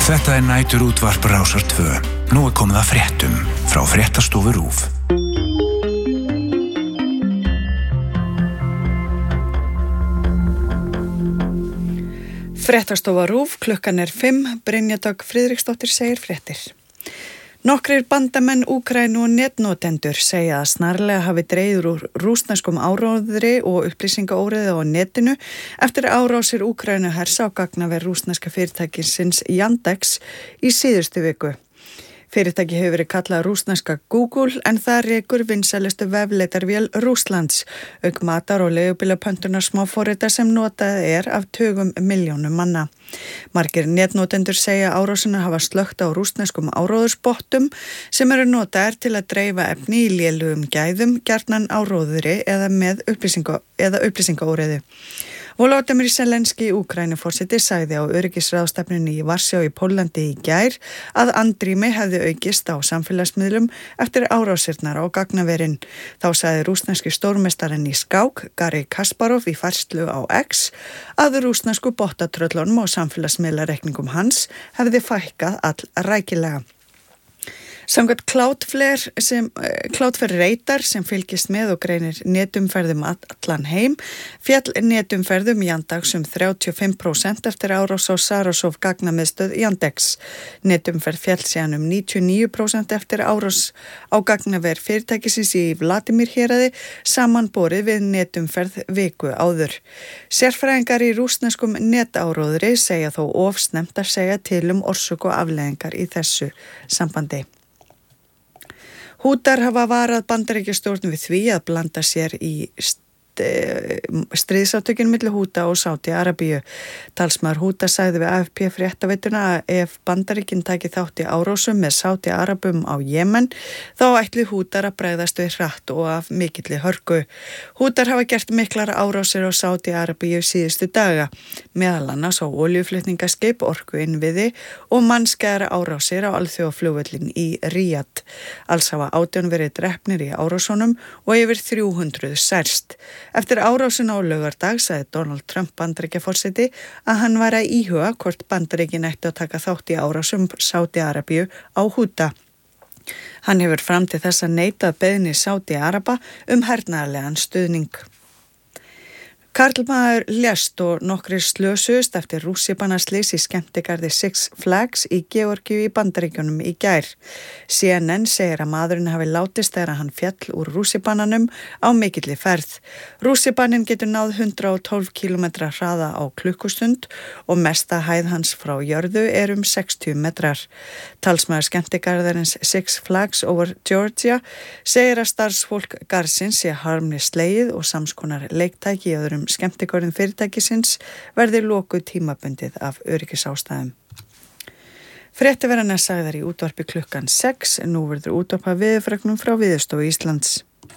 Þetta nætur útvarp Rásar 2. Nú komið að fréttum frá fréttastofu RÚV. Fréttastofa RÚV, klukkan 5, Brynja Dögg Friðriksdóttir segir fréttir. Nokkrir bandamenn Úkraínu og netnotendur segja að snarlega hafi dregið úr rússneskum áróðri og upplýsingaóreiði á netinu eftir árásir Úkraínu hers á gagnaver rússneska fyrirtækisins Yandex í síðustu viku. Fyrirtæki hefur verið kallað rússneska Google en það rekur vinsælustu vefleitarvél Rússlands, auk matar- og leigubílapöntunar smáforrita sem notað af tugum milljónum manna. Margir netnotendur segja árásina hafa slökkt á rússneskum áróðursbottum sem eru notaðir til að dreifa efni í lélugum gæðum, gjarnan áróðri eða með upplýsingaóreiðu. Volodymyr Zelenský, Úkraínuforseti, sagði á öryggisráðstefnunni í Varsjá í Póllandi í gær að andrými hefði aukist á samfélagsmiðlum eftir árásirnar á gagnaverin. Þá sagði rússneski stórmeistarinn í skák, Garri Kasparov, í færslu á X að rússnesku bottatröllunum og samfélagsmiðlareikningum hans hefði fækkað allrækilega. Samkvæmt Cloudflare Radar sem fylgist með og greinir netumferðum allan heim, féll netumferðum Yandex 35% eftir árás á Sarasov gagnamiðstöð Yandex. Netumferð féll síðan 99% eftir árás á gagnaver fyrirtækisins í Vladimir héraði samanborið við netumferð viku áður. Sérfræðingar í rússneskum netáróðri segja þó of snemmt að segja til orsök og afleiðingar í þessu sambandi. Hútar hafa varað Bandaríkjastjórn við því að blanda sér í stríðsátökin milli Húta og Sádi-Arabíu. Talsmaður Húta sagði við AFP fréttaveituna að ef Bandaríkin taki þátt í árásum með Sádi-Arabum á Jemen, þá ætli Hútar að bregðast við hratt og af mikilli hörku. Hútar hafa gert miklar árásir á Sádi-Arabíu síðustu daga, meðal annars á olíuflutningaskip, orkuinnviði og mannskæðar árásir á alþjóðaflugvöllin í Ríad. Alls hafa 18 verið drepnir í árásunum og yfir 300 særst. Eftir árásina á laugardag sagði Donald Trump Bandaríkjaforseti að hann var að íhuga hvort Bandaríkin ættu að taka þátt í árásum Sádi-Arabíu á Húta. Hann hefur fram til þess að neitað beiðni Sádi-Araba hernaðarlegan stuðning. Karlmaður lést og nokkrir slösuðust eftir rússíbanaslys í skemmtigarði Six Flags í Georgíu í Bandaríkjunum í gær. CNN segir að maðurinn hafi látist þegar hann féll úr rússíbananum á mikilli ferð. Rússíbanin getur náð 112 km hraða á klukkustund og mesta hæð hans frá jörðu 60 metrar. Talsmaður skemmtigarðarins Six Flags over Georgia segir að starfsfólk garðsins sé harmlega slegið og samskonar leiktæki í öðrum skemmtigarðum fyrirtækisins verði lokuð tímabundið af öryggisástæðum. Fréttir verða sagðar í útvarpi klukkan 6, nú verður útvarpa veðurfregnum frá Veðurstofu Íslands.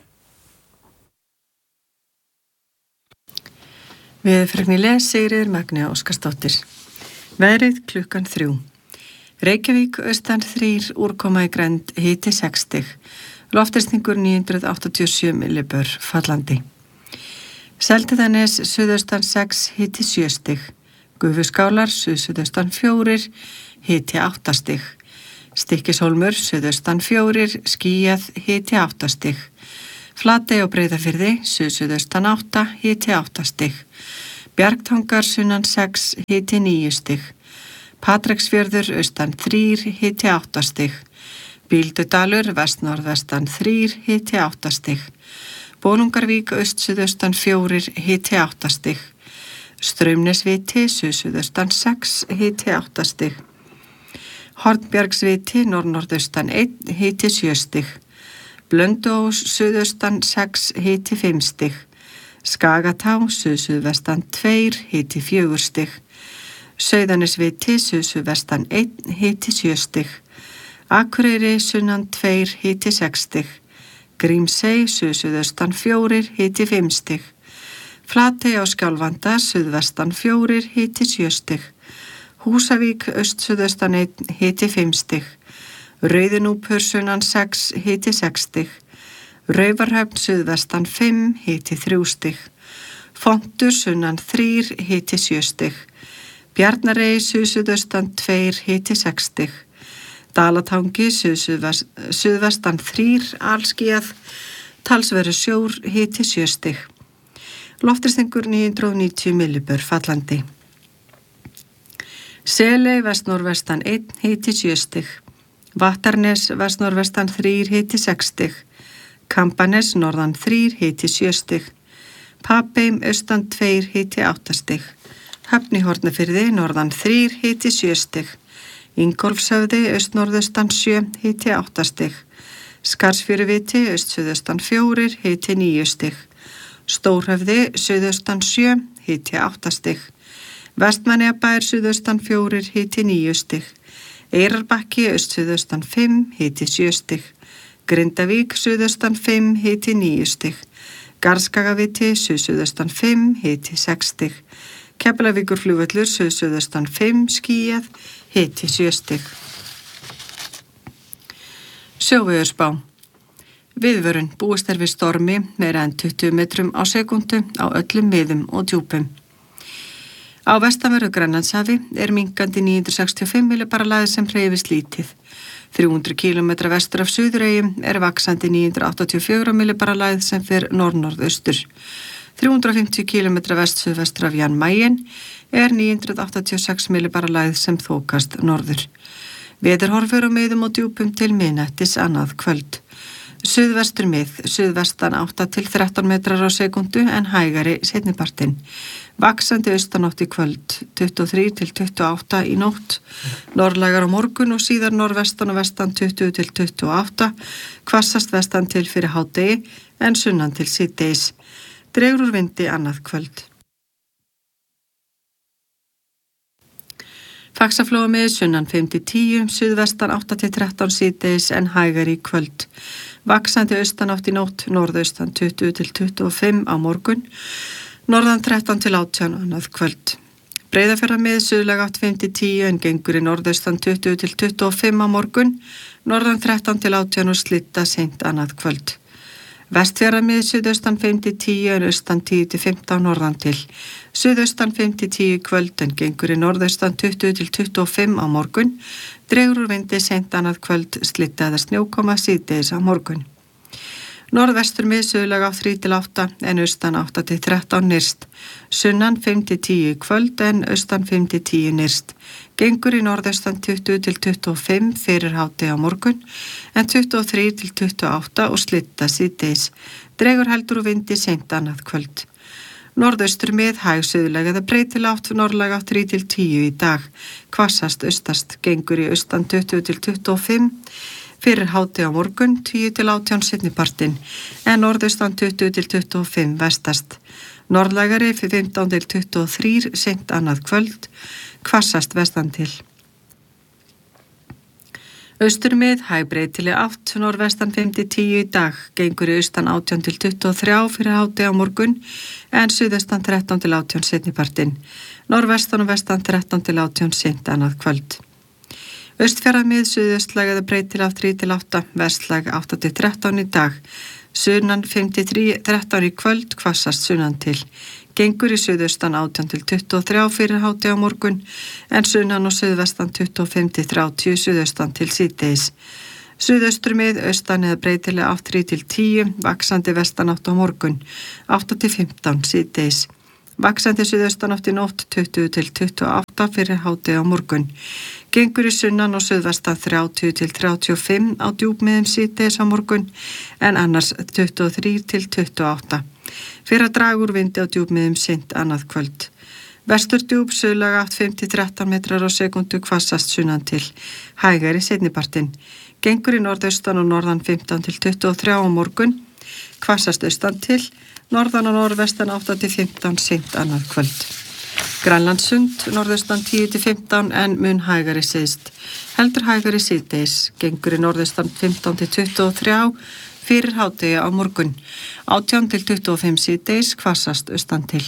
Veðurfregni Sigríður Magnea Óskarsdóttir. Veðrið klukkan 3. Reykjavík austan 3, úrkoma í grennd, hiti 6 stig. Loftþrýstingur 987 millibör, fallandi. Seltjarnarnes suðaustan 6, hiti 7 stig. Gufuskálar suðaustan 4, hiti 8 stig. Stykkishólmur suðaustan 4, skýjað, hiti 8 stig. Flatey og Breiðafirði suðaustan 8, hiti 8 stig. Bjargtangar sunnan 6, hiti 9 stig. Patreksfjörður austan 3, hiti 8 stig. Bíldudalur vestnorðvestan 3, hiti 8 stig. Bolungarvík austsuðaustan 4, hiti 8 stig. Straumnesviti suðaustan 6, hiti 8 stig. Hornbjargsviti norðnorðaustan 1, hiti 7 stig. Blönduós suðaustan 6, hiti 5 stig. Skagatá suðvestan 2, hiti 4 stig. Sauðanesviti suðvestan 1, hiti 7 stig. Akureyri sunnan 2, hiti 6 stig. Grímsey suðaustan 4, hiti 5 stig. Flatey á Skjálfanda suðvestan 4, hiti 7 stig. Húsavík austsuðaustan 1, hiti 5 stig. Rauðinúpur sunnan 6, hiti 6 stig. Raufarhöfn suðvestan 5, hiti 3 stig. Fontur sunnan 3, hiti 7 stig. Bjarnarey suðaustan 2 hiti 6 stig. Dalatangi suðvestan 3 alskýjað, talsverður sjór hiti 7 stig. Loftþrýstingur 990 millibör fallandi. Seley vestnorðvestan 1 hiti 7 stig. Vattarnes vestnorðvestan 3 hiti 6 stig. Kambanes norðan 3 hiti 7 stig. Papheim austan 2 hiti 8 stig. Höfn í Hornafirði norðan 3 hiti 7 stig. Ingólfshöfði austnorðaustan 7 hiti 8 stig. Skarðsfjöruviti austsuðaustan 4 hiti 9 stig. Stórhöfði suðaustan 7 hiti 8 stig. Vestmannaeyjabær suðaustan 4 hiti 9 stig. Eyrarbakki austsuðaustan 5 hiti 7 stig. Grindavík suðaustan 5 hiti 9 stig. Garðskagaviti suðaustan 5 hiti 6 stig. Keflavíkurflugvöllur suðaustan 5 skýjað hiti 7 stig. Sjóveðurspá. Viðvörun búist við stormi meira en 20 metrum á sekúndu á öllum miðum og djúpum. Á vestanverðu Grænlandshafi minkandi 965 millibaralaði sem hreyfist lítið. 300 km vestur af Suðureyjum vaxandi 984 millibaralaði sem fer norð-norðaustur. 350 km vest-suðvestur af Jan Mayen 986 millibaralaði sem þokast norður. Veðurhorfur á miðum og djúpum til miðnættis annað kvöld. Suðvestur mið, suðvestan 8 til 13 metrar á sekundu en hægari seinnipartinn. Vaxandi austanátt í kvöld, 23 til 28 í nótt. Norðlægar á morgun og síðar norðvestan og vestan 20 til 28. Hvassast vestan til fyrir hádegi en sunnan til síðdegis. Dregur úr vindi annað kvöld. Faxaflóa með sunnan 5-10, suðvestan 8-13 síðdegis en hægari í kvöld. Vaxandi austanátt í nótt, norðaustan 20 til 25 á morgun, norðan 13 til 18 annað kvöld. Breiðafjarðarmið suðlæg 8-5-10 en gengur í norðaustan 20 til 25 á morgun, norðan 13 til 18 og slitta seint annað kvöld. Vestfjarðarmið suðaustan 5-10 en austan 10 til 15 norðan til. Suðaustan 5-10 kvöld en gengur í norðaustan 20 til 25 á morgun, dregur úr vindi seint annað kvöld, slitta eða snjókoma síðdegis á morgun. Norðvesturmið suðlæg 3 til 8 en austan 8 til 13 nyrst. Sunnan 5-10 kvöld en austan 5-10 nyrst. Gengur í norðaustan 20 til 25 fyrir hádegi á morgun en 23 til 28 og slitta síðdegis. Dregur heldur úr vindi seint annað kvöld. Norðausturmið hæg suðlæg eða breytileg átt norðlæg 3 til 10 í dag. Hvassast austast gengur í austan 20 til 25 fyrir hádegi á morgun 10 til 18 seinnipartinn en norðaustan 20 til 25 vestast. Norðlægari fyrir 15 til 23 seint annað kvöld, hvassast vestan til. Austurmið hæg breytileg átt norðvestan 5-10 í dag, gengur í austan 18 til 23 fyrir hádegi á morgun en suðvestan 13 til 18 seinnipartinn. Norðvestan og vestan 13 til 18 seint annað kvöld. Austfjarðarmið suðaustlæg eða breytileg 3 til 8, vestlæg 8 til 13 í dag. Sunnan 5-13 í kvöld, hvassast sunnan til. Gengur í suðaustan 18 til 23 fyrir hádegi á morgun, en sunnan og suðvestan 25 til 30 suðaustan til síðdegis. Suðausturmið, austan eða breytileg 3 til 10, vaxandi vestanátt á morgun, 8 til 15 síðdegis. Vaxandi suðaustanátt í nótt 20 til 28 fyrir hádegi á morgun. Gengur í sunnan og suðvestan 30 til 35 á djúpmiðum síðdegis á morgun en annars 23 til 28. Fyrir að draga úr vindi á djúpmiðum seint annað kvöld. Vesturdjúp suðlæg 5-13 metrar á sekundu, hvassast sunnan til. Hægari seinnipartinn. Gengur í norðaustan og norðan 15 til 23 á morgun. Hvassast austan til. Norðan og norðvestan 8 til 15 seint annað kvöld. Grænlandssund, norðaustan 10 til 15 en mun hægari syðst. Heldur hægari síðdegis, gengur í norðaustan 15 til 23 fyrir hádegi á morgun. 18 til 25 síðdegis, hvassast austan til.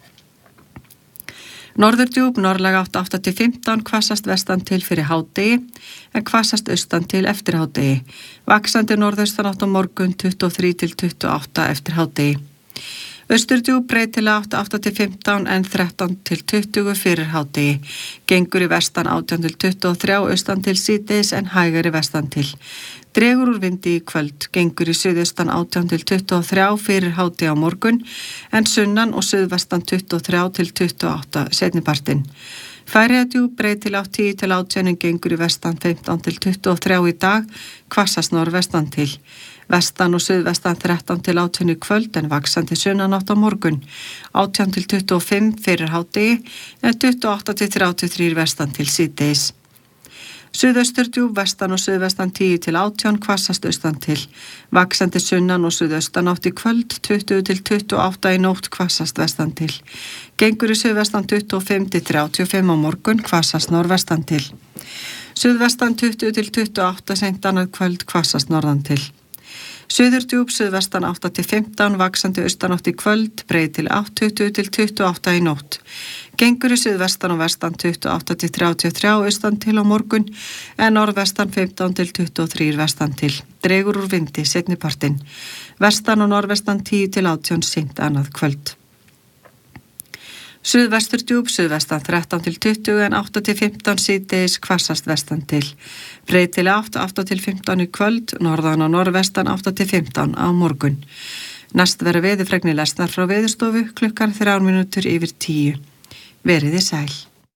Norðurdjúp, norðlæg 8 til 15, hvassast vestan til fyrir hádegi en hvassast austan til eftir hádegi. Vaxandi norðaustan 8 á morgun 23 til 28 eftir hádegi. Austurdjúp breytilega átt 8-15 en 13-20 fyrir hádegi. Gengur í vestan 18-23, austan til síðdegis en hægari vestan til. Dregur úr vindi í kvöld, gengur í suðaustan 18-23 fyrir hádegi á morgun en sunnan og suðvestan 23-28 seinnipartinn. Færeyjadjúp breytilega átt 10-18 en gengur í vestan 15-23 í dag, hvassast norðvestan til. Vestan og suðvestan 13-18 í kvöld en vaxandi sunnanátt á morgun, 18-25 fyrir hádegi en 28-33 vestan til síðdegis. Suðausturdjúp vestan og suðvestan 10-18, hvassast austan til. Vaxandi sunnan og suðaustan átt í kvöld, 20-28 í nótt, hvassast vestan til. Gengur í suðvestan 25-35 á morgun, hvassast norðvestan til. Suðvestan 20-28 seint annað kvöld, hvassast norðan til. Suðurdjúp suðvestan 8-15, vaxandi austanátt í kvöld, breytileg 20-28 í nótt. Gengur í suðvestan og vestan 28-33 austan til á morgun, en norðvestan 15-23 vestan til. Dregur úr vindi seinnipartinn. Vestan og norðvestan 10-18 seint annað kvöld. Suðvesturdjúp suðvestan 13-20 en 8-15 síðdegis, hvassast vestan til. Breytileg 8-15 í kvöld, norðan og norðvestan 8-15 á morgun. Næst verður veðurfregnir lesnar frá Veðurstofu klukkan 9:03. Veriði sæl.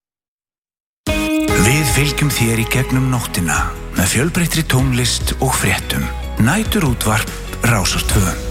Við fylgjum þér í gegnum nóttina með fjölbreyttri tónlist og fréttum. Næturútvarp Rásar 2.